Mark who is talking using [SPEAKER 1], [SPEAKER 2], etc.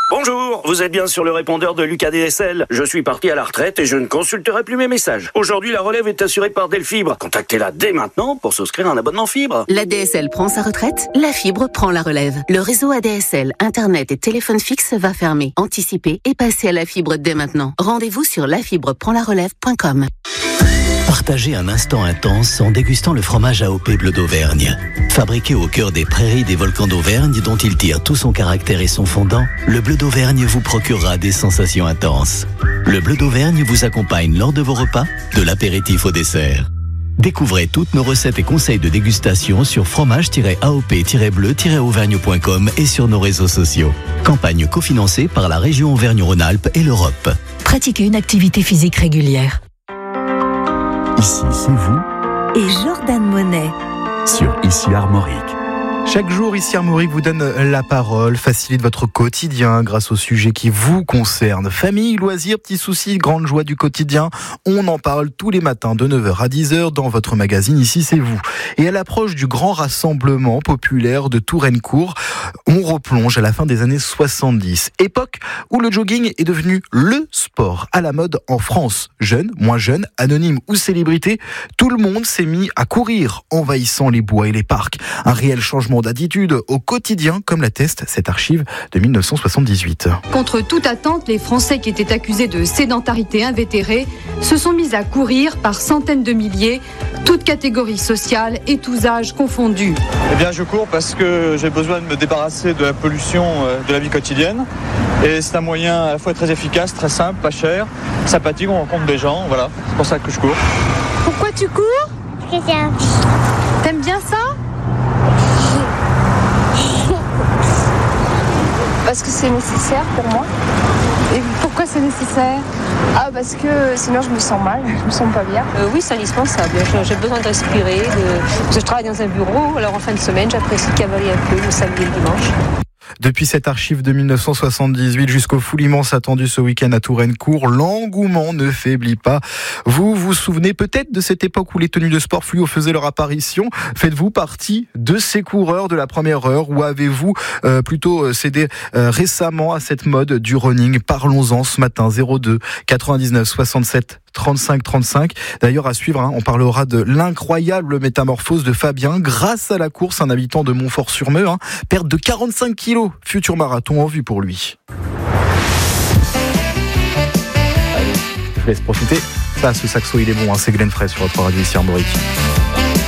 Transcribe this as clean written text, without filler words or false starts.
[SPEAKER 1] Bonjour, vous êtes bien sur le répondeur de Lucas DSL. Je suis parti à la retraite et je ne consulterai plus mes messages. Aujourd'hui, la relève est assurée par Delfibre. Contactez-la dès maintenant pour souscrire un abonnement fibre.
[SPEAKER 2] La DSL prend sa retraite, la fibre prend la relève. Le réseau ADSL, Internet et téléphone fixe va fermer. Anticipez et passez à la fibre dès maintenant. Rendez-vous sur lafibreprendlarelève.com.
[SPEAKER 3] Partagez un instant intense en dégustant le fromage AOP Bleu d'Auvergne. Fabriqué au cœur des prairies des volcans d'Auvergne dont il tire tout son caractère et son fondant, le Bleu d'Auvergne vous procurera des sensations intenses. Le Bleu d'Auvergne vous accompagne lors de vos repas, de l'apéritif au dessert. Découvrez toutes nos recettes et conseils de dégustation sur fromage-aop-bleu-auvergne.com et sur nos réseaux sociaux. Campagne cofinancée par la région Auvergne-Rhône-Alpes et l'Europe.
[SPEAKER 4] Pratiquez une activité physique régulière.
[SPEAKER 5] Ici, c'est vous
[SPEAKER 4] Et Jordan Monet
[SPEAKER 5] sur Ici Armorique.
[SPEAKER 6] Chaque jour, Ici Armorique vous donne la parole, facilite votre quotidien grâce aux sujets qui vous concernent. Famille, loisirs, petits soucis, grandes joies du quotidien. On en parle tous les matins de 9h à 10h dans votre magazine Ici c'est vous. Et à l'approche du grand rassemblement populaire de Touraine-Court, on replonge à la fin des années 70. Époque où le jogging est devenu le sport à la mode en France. Jeunes, moins jeunes, anonymes ou célébrités, tout le monde s'est mis à courir, envahissant les bois et les parcs. Un réel changement d'attitude au quotidien, comme l'atteste cette archive de 1978.
[SPEAKER 7] Contre toute attente, les Français qui étaient accusés de sédentarité invétérée se sont mis à courir par centaines de milliers, toutes catégories sociales et tous âges confondus.
[SPEAKER 8] Eh bien, je cours parce que j'ai besoin de me débarrasser de la pollution de la vie quotidienne. Et c'est un moyen à la fois très efficace, très simple, pas cher, sympathique, on rencontre des gens, voilà, c'est pour ça que je cours.
[SPEAKER 7] Pourquoi tu cours ?
[SPEAKER 9] Parce que c'est un...
[SPEAKER 7] T'aimes bien ça ?
[SPEAKER 9] Parce que c'est nécessaire pour moi.
[SPEAKER 7] Et pourquoi c'est nécessaire ?
[SPEAKER 9] Ah, parce que sinon je me sens mal, je me sens pas bien.
[SPEAKER 10] Oui, c'est indispensable. J'ai besoin de respirer. Parce que je travaille dans un bureau, alors en fin de semaine, j'apprécie cavaler un peu le samedi et le dimanche.
[SPEAKER 6] Depuis cette archive de 1978 jusqu'au foule immense attendu ce week-end à Touraine-Court, l'engouement ne faiblit pas. Vous vous souvenez peut-être de cette époque où les tenues de sport fluo faisaient leur apparition. Faites-vous partie de ces coureurs de la première heure ou avez-vous plutôt cédé récemment à cette mode du running ? Parlons-en ce matin, 02 99 67 35 35. D'ailleurs, à suivre, on parlera de l'incroyable métamorphose de Fabien grâce à la course, un habitant de Montfort-sur-Meux, perte de 45 kilos, futur marathon en vue pour lui. Allez, je vous laisse profiter. Ça, ce saxo, il est bon, c'est Glenn Frey sur votre radio Ici Armorique.